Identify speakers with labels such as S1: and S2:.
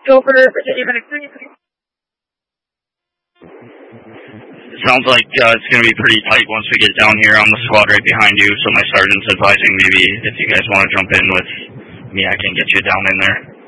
S1: go for Virginia Medic 3.
S2: Sounds like it's going to be pretty tight once we get down here. I'm the squad right behind you, so my sergeant's advising maybe if you guys want to jump in with me, I can get you down in there.